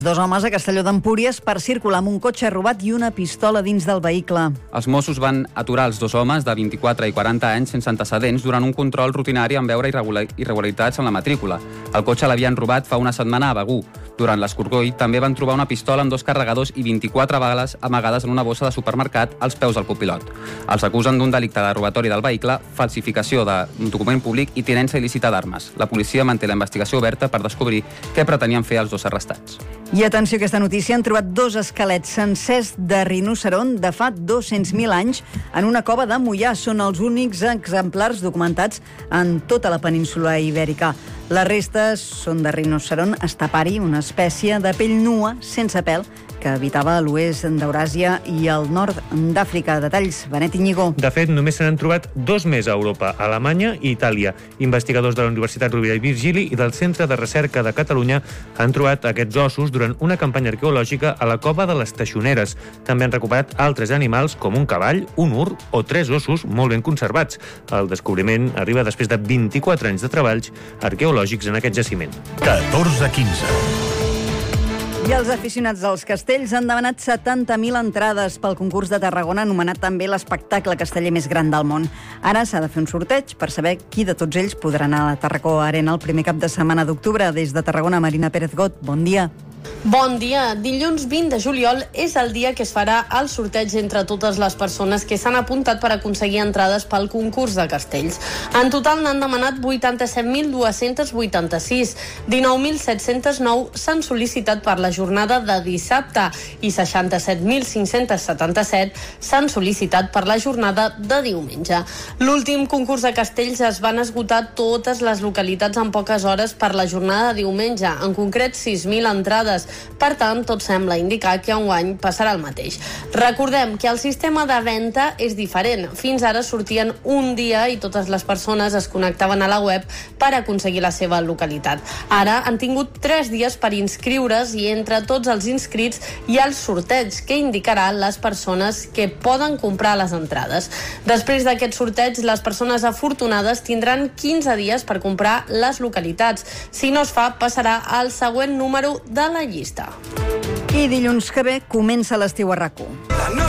Dos homes a Castelló d'Empúries per circular amb un cotxe robat i una pistola dins del vehicle. Els Mossos van aturar els dos homes de 24 i 40 anys sense antecedents durant un control rutinari en veure irregularitats en la matrícula. El cotxe l'havien robat fa una setmana a Begur. Durant l'escorcoll també van trobar una pistola amb 2 carregadors i 24 bales amagades en una bossa de supermercat als peus del copilot. Els acusen d'un delicte de robatori del vehicle, falsificació d'un document públic i tinença il·lícita d'armes. La policia manté la investigació oberta per descobrir què pretenien fer els dos arrestats. I atenció a aquesta notícia, han trobat 2 esquelets sencers de rinoceront de fa 200.000 anys en una cova de Moià. Són els únics exemplars documentats en tota la península ibèrica. Les restes són de rinoceront estapari, una espècie de pell nua, sense pèl, que habitava a l'oest d'Euràsia i al nord d'Àfrica. Detalls, Benet Iñigó. De fet, només se n'han trobat 2 més a Europa, Alemanya i Itàlia. Investigadors de la Universitat Rovira i Virgili i del Centre de Recerca de Catalunya han trobat aquests ossos durant una campanya arqueològica a la cova de les Teixoneres. També han recuperat altres animals com un cavall, un ur o 3 ossos molt ben conservats. El descobriment arriba després de 24 anys de treballs arqueològics en aquest jaciment. 14-15. I els aficionats dels castells han demanat 70.000 entrades pel concurs de Tarragona, anomenat també l'espectacle casteller més gran del món. Ara s'ha de fer un sorteig per saber qui de tots ells podrà anar a la Tarracó Arena el primer cap de setmana d'octubre. Des de Tarragona, Marina Pérez Got, bon dia. Bon dia. Dilluns 20 de juliol és el dia que es farà el sorteig entre totes les persones que s'han apuntat per aconseguir entrades pel concurs de castells. En total n'han demanat 87.286. 19.709 s'han sol·licitat per la jornada de dissabte i 67.577 s'han sol·licitat per la jornada de diumenge. L'últim concurs de castells es van esgotar totes les localitats en poques hores per la jornada de diumenge, en concret 6.000 entrades. Per tant, tot sembla indicar que enguany passarà el mateix. Recordem que el sistema de venda és diferent. Fins ara sortien un dia i totes les persones es connectaven a la web per aconseguir la seva localitat. Ara han tingut 3 dies per inscriure's i entre tots els inscrits hi ha el sorteig que indicarà les persones que poden comprar les entrades. Després d'aquest sorteig, les persones afortunades tindran 15 dies per comprar les localitats. Si no es fa, passarà al següent número de la llista. I dilluns que ve comença l'estiu a RAC1.